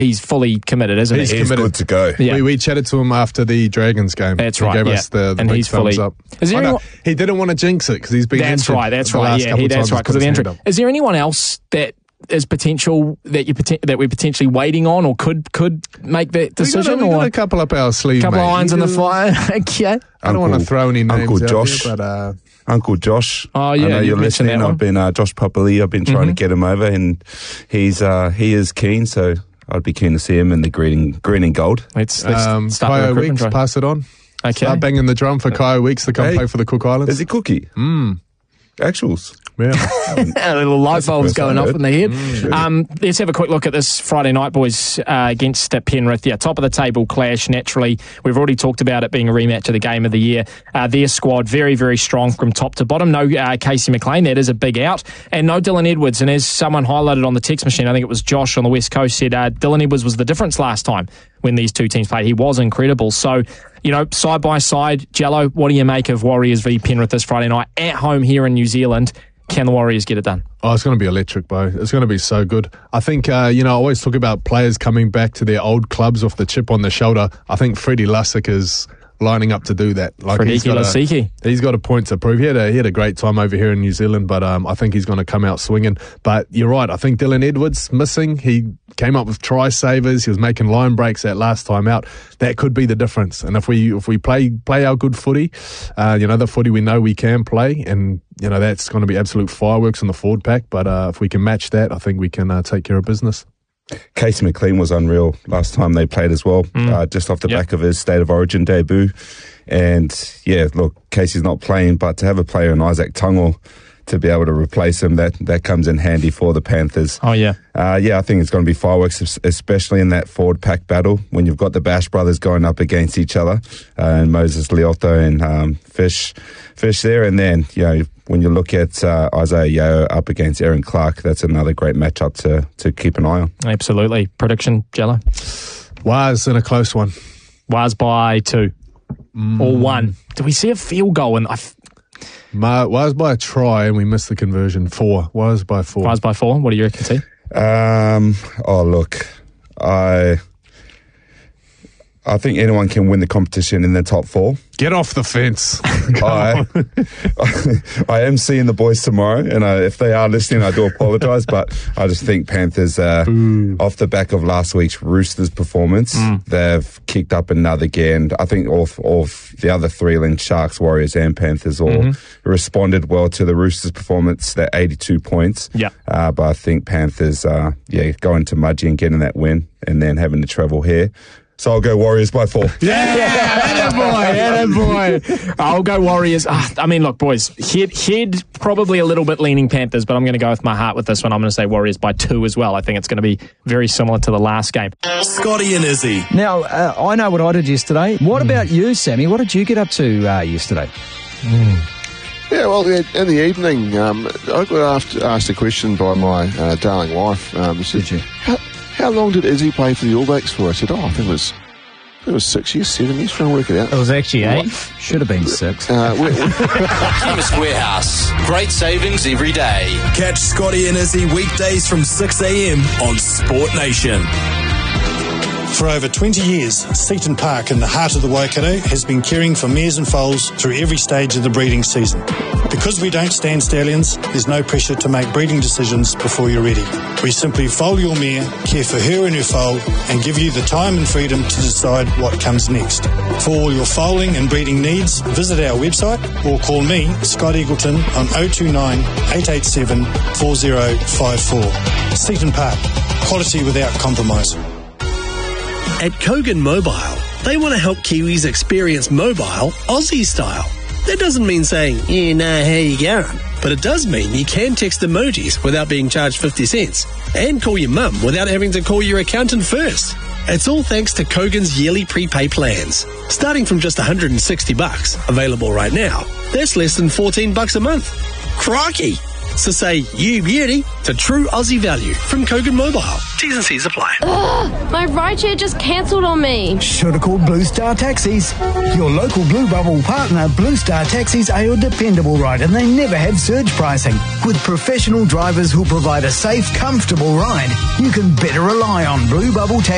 he's fully committed, isn't he? He's good to go. Yeah. We chatted to him after the Dragons game. That's he right. Gave us the and big he's thumbs fully up. He didn't want to jinx it because he's been That's injured. right. That's right. Yeah, that's right. Because of the injury. Is there anyone else that is potential that we're potentially waiting on, or could make that decision? We got a couple up our sleeve, couple mate. of irons in the fire. Okay. I don't want to throw any names Uncle out Josh. there, but Uncle Josh. Oh yeah, I know you're mentioned listening. that one. I've been Josh Papali. I've been trying to get him over, and he is keen. So I'd be keen to see him in the green and gold. Let's start the Kyo recruitment Weeks, drive. pass it on. Okay. Start banging the drum for Kyo Weeks to come play for the Cook Islands. Is he Cookie? Actuals. Yeah. A little light bulbs going off in the head. Sure. Let's have a quick look at this Friday night, boys, against Penrith. Yeah, top of the table clash, naturally. We've already talked about it being a rematch of the game of the year. Their squad, very, very strong from top to bottom. No Casey McLean, that is a big out. And no Dylan Edwards. And as someone highlighted on the text machine, I think it was Josh on the West Coast, said Dylan Edwards was the difference last time when these two teams played. He was incredible. So, side by side, Jello, what do you make of Warriors v Penrith this Friday night at home here in New Zealand? Can the Warriors get it done? Oh, it's going to be electric, Bo. It's going to be so good. I think, I always talk about players coming back to their old clubs with the chip on the shoulder. I think Freddie Lussick is lining up to do that. He's got a point to prove. He had a great time over here in New Zealand, but I think he's going to come out swinging. But you're right. I think Dylan Edwards missing. He came up with try savers. He was making line breaks that last time out. That could be the difference. And if we play our good footy, the footy we know we can play, and that's going to be absolute fireworks in the forward pack. But if we can match that, I think we can take care of business. Casey McLean was unreal last time they played as well, just off the back of his State of Origin debut. And yeah, look, Casey's not playing, but to have a player in Isaac Tungle to be able to replace him, that comes in handy for the Panthers. Oh, yeah. I think it's going to be fireworks, especially in that forward pack battle when you've got the Bash brothers going up against each other, and Moses Leoto and Fish there. And then, when you look at Isaiah Yeo up against Aaron Clark, that's another great matchup to keep an eye on. Absolutely. Prediction, Jello? Waz in a close one. Waz by 2 or 1. Do we see a field goal? Waz by a try and we missed the conversion. 4. Waz by 4. Waz by 4. What do you reckon, T? Look, I think anyone can win the competition in the top 4. Get off the fence. I am seeing the boys tomorrow, and if they are listening, I do apologise, but I just think Panthers, off the back of last week's Roosters performance, they've kicked up another gear, and I think all the other 3 Sharks, Warriors and Panthers all responded well to the Roosters performance, that 82 points. Yeah. But I think Panthers, going to Mudgee and getting that win, and then having to travel here. So I'll go Warriors by 4. Yeah, attaboy. I'll go Warriors. Look, boys, head probably a little bit leaning Panthers, but I'm going to go with my heart with this one. I'm going to say Warriors by 2 as well. I think it's going to be very similar to the last game. Scotty and Izzy. Now, I know what I did yesterday. What about you, Sammy? What did you get up to yesterday? Yeah, well, in the evening, I got asked a question by my darling wife. Did you? How long did Izzy play for the All Blacks for? I said, I think it was 6 years, 7 years. Trying to work it out. It was actually 8. Should have been 6. Chemist Warehouse. Great savings every day. Catch Scotty and Izzy weekdays from 6 a.m. on Sport Nation. For over 20 years, Seaton Park in the heart of the Waikato has been caring for mares and foals through every stage of the breeding season. Because we don't stand stallions, there's no pressure to make breeding decisions before you're ready. We simply foal your mare, care for her and her foal, and give you the time and freedom to decide what comes next. For all your foaling and breeding needs, visit our website or call me, Scott Eagleton, on 029 887 4054. Seaton Park, quality without compromise. At Kogan Mobile, they want to help Kiwis experience mobile Aussie style. That doesn't mean saying, how you going? But it does mean you can text emojis without being charged 50 cents and call your mum without having to call your accountant first. It's all thanks to Kogan's yearly prepay plans. Starting from just $160, available right now, that's less than $14 a month. Crikey! So say you beauty to true Aussie value from Kogan Mobile. T's and C's apply. My rideshare just cancelled on me. Should have called Blue Star Taxis. Your local Blue Bubble partner, Blue Star Taxis, are your dependable ride, and they never have surge pricing. With professional drivers who provide a safe, comfortable ride, you can better rely on Blue Bubble Taxis.